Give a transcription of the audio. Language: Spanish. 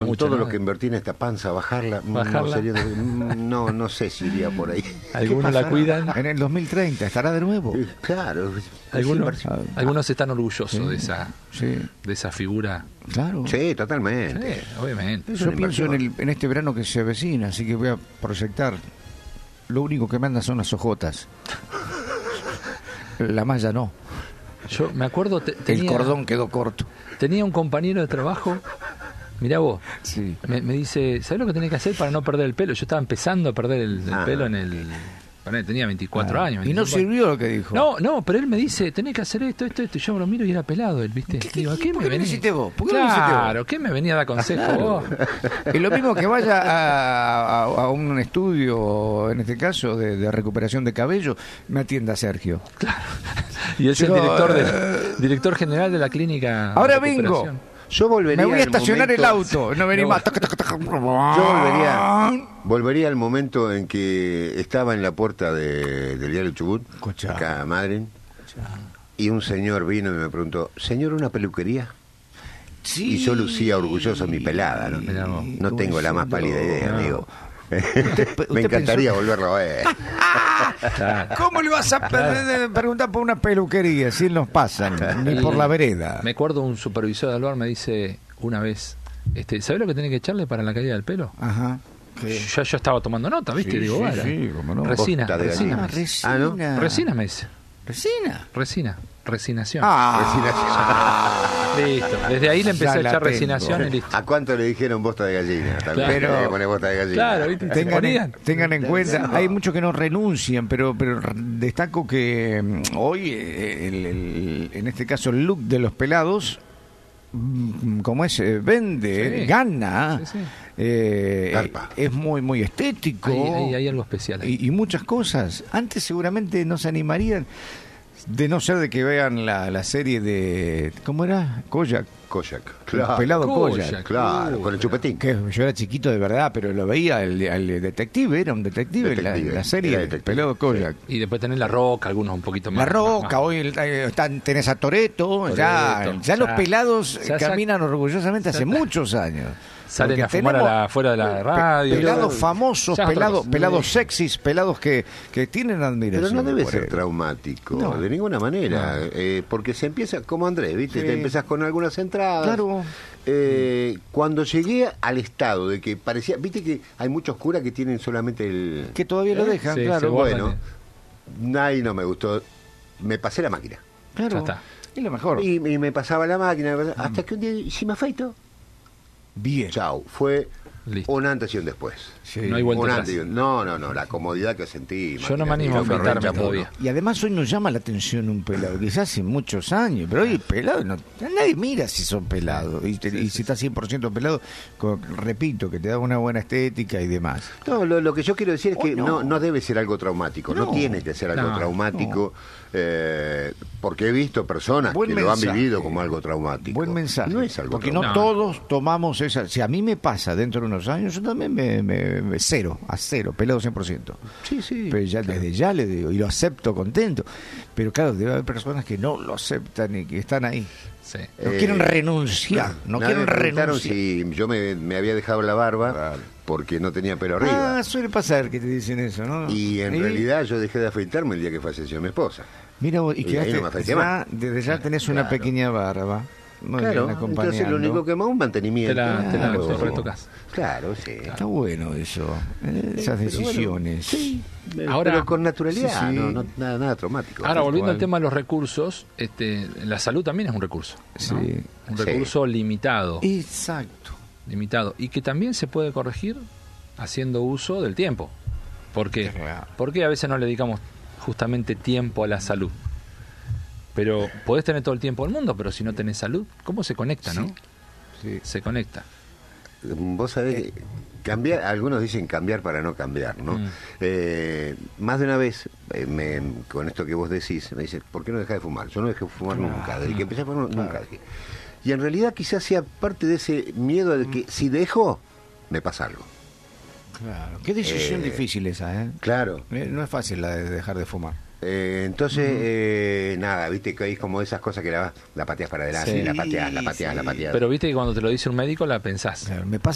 con mucho, todo ¿no? lo que invertí en esta panza, bajarla, ¿Bajarla? no sé si iría por ahí. Algunos la cuidan, En el 2030 estará de nuevo. Claro, es inversión. algunos están orgullosos Sí. de esa figura. Claro. Sí, totalmente. Sí, obviamente. Es Yo una pienso inversión. en este verano que se avecina, así que voy a proyectar. Lo único que me anda son las ojotas. La malla no. Yo me acuerdo, El cordón quedó corto. tenía un compañero de trabajo, mirá vos, Sí. me dice, ¿sabés lo que tenés que hacer para no perder el pelo? Yo estaba empezando a perder el pelo en el... tenía 24 años. Y no 25 sirvió lo que dijo. No, pero él me dice, tenés que hacer esto. Y yo lo miro y era pelado él, ¿viste? Digo, ¿a qué ¿Por me qué lo venís? hiciste vos? ¿Por qué lo hiciste vos? Claro, ¿qué me venía a dar consejo vos? Es lo mismo que vaya a un estudio, en este caso, de recuperación de cabello, me atienda Sergio. Y es el Yo, director general de la clínica. Ahora de vengo. recuperación. Yo volvería Me voy a al estacionar el momento- auto. No venís más. Yo volvería al momento en que estaba en la puerta del diario Chubut, Escuchá. acá a Madrid, y un señor vino y me preguntó, ¿señor, una peluquería? Sí. Y yo lucía orgulloso mi pelada, ¿no? Mirá vos. No tengo la más pálida idea, No. amigo. usted Me encantaría volverlo a ver. Claro. ¿Cómo le vas a preguntar por una peluquería si nos pasan? Ni por la vereda. Me acuerdo un supervisor de Alvar me dice una vez, ¿sabés lo que tenés que echarle para la caída del pelo? Ajá. Yo estaba tomando nota, ¿viste? Sí, Digo, sí, bueno, sí, cómo no. resina, Bosta de resina. gallina. me dice. Ah, ¿no? Resina me dice. ¿Resina? Resina. Resinación. Ah. Listo. Desde ahí le empecé Ya a la echar tengo. resinación y listo. ¿A cuánto le dijeron bosta de gallina? También Claro. le voy a poner bosta de gallina. Claro, ¿viste? Se Tengan ponían. tengan en cuenta, hay muchos que no renuncian, pero destaco que hoy, en este caso, el look de los pelados, como es, vende, Sí. gana, Sí, sí. Garpa. es muy estético. Hay algo especial ahí. y muchas cosas. Antes seguramente no se animarían, de no ser de que vean la serie de... ¿Cómo era? Kojak. Kojak. El Claro. pelado Kojak. Kojak. Claro, con el chupetín. Que yo era chiquito de verdad, pero lo veía, el detective, era un detective, Detective, la serie, era el detective. pelado Kojak. Y después tenés La Roca, algunos un poquito más. La Roca, más- hoy tenés a Toretto, ya ya- los pelados ya caminan orgullosamente hace muchos años. Salen Porque a fumar tenemos afuera de la radio. Pelados famosos, Ya es otra cosa. pelados sexys, pelados que tienen admiración. Pero no debe por ser él. traumático, No. de ninguna manera, porque se empieza como Andrés, ¿viste? Sí. Te empezás con algunas entradas. Claro. Cuando llegué al estado de que parecía, viste que hay muchos curas que tienen solamente el... Que todavía lo dejan, Sí, se claro. guardan. Bueno, ahí no me gustó, me pasé la máquina. Claro. Ya está. Es lo mejor. Y me pasaba la máquina, hasta que un día, si me afeito, Bien. chau, fue Listo. un antes y un después. Sí. No hay vuelta Un atrás. antes y un- No, la comodidad que sentí. Yo no me máquina, animo a y lo afeitarme correcta, todavía. Y además hoy nos llama la atención un pelado, quizás hace muchos años, pero hoy pelado, nadie mira si son pelados. Y si está 100% pelado, repito, que te da una buena estética y demás. No, lo que yo quiero decir es que Oh, no. no debe ser algo traumático, no, No. tiene que ser algo No. traumático, porque he visto personas Buen que lo han mensaje. vivido como algo traumático. Buen mensaje. No es algo porque no traumático. todos tomamos esa. Si a mí me pasa dentro de unos años, yo también me cero, pelado 100%. Sí, sí. Pero ya desde ya le digo, y lo acepto contento. Pero claro, debe haber personas que no lo aceptan y que están ahí. Sí. No quieren renunciar, no Nadie quieren me preguntaron renunciar. si yo me había dejado la barba Claro. porque no tenía pelo arriba. Ah, suele pasar que te dicen eso, ¿no? Y en ¿Sí? realidad yo dejé de afeitarme el día que falleció mi esposa. Mira vos, y y ahí quedaste, no me afeité ya, más. desde ya tenés una Claro. pequeña barba. Muy Claro, bien, entonces lo acompañando. único que más un mantenimiento. Te la Claro. retocas. Claro, sí. Está bueno eso, esas Pero bueno, decisiones. sí, Ahora- pero con naturalidad, Sí, sí. nada traumático. Ahora, volviendo cual. al tema de los recursos, la salud también es un recurso. ¿no? Sí. Un Sí. recurso limitado. Exacto. Limitado. Y que también se puede corregir haciendo uso del tiempo. ¿Por qué? Claro. Porque a veces no le dedicamos justamente tiempo a la salud. Pero podés tener todo el tiempo del mundo, pero si no tenés salud, ¿cómo se conecta, no? Sí. Se conecta. Vos sabés que cambiar, algunos dicen cambiar para no cambiar, ¿no? Más de una vez, con esto que vos decís, me dice, ¿por qué no dejás de fumar? Yo no dejé de fumar nunca, desde que empecé a fumar nunca dejé. Y en realidad quizás sea parte de ese miedo de que si dejo, me pasa algo. Claro. Qué decisión difícil esa, ¿eh? Claro. No es fácil la de dejar de fumar. Entonces, nada, viste que hay como esas cosas que la pateas para adelante, Sí. la pateas. Pero viste que cuando te lo dice un médico la pensás. Claro, me pasa